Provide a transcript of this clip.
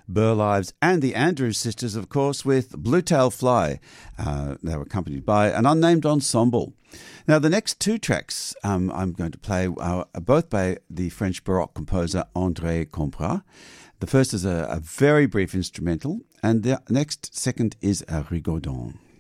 Burr Lives, and the Andrews Sisters, of course, with Blue Tail Fly. They were accompanied by an unnamed ensemble. Now, the next two tracks I'm going to play are both by the French Baroque composer André Comprat. The first is a very brief instrumental, and the second is a rigodon.